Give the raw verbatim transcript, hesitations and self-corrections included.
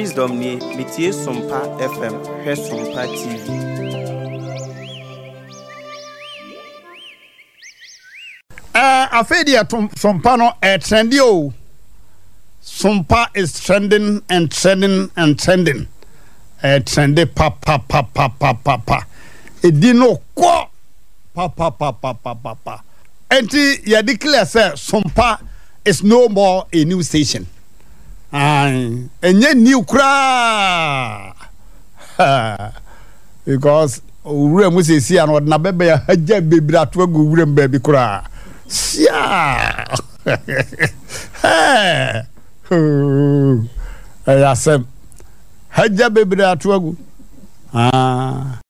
Wisdom ni mitie Sompa F M, he Sompa T V. Uh, Afedia Sompa no uh, trendy o. Sompa is trending and trending and trending. Uh, trendy pa pa pa pa pa pa pa. Edino ko pa pa pa pa pa pa pa. Enti ya declare say Sompa is no more a new station. And enye new kra. Because ure mu se si an na bebe ya haja bebra to agu ure mbabi kra. Sia. Hey. Eh asem. Haja bebra to agu. Ah.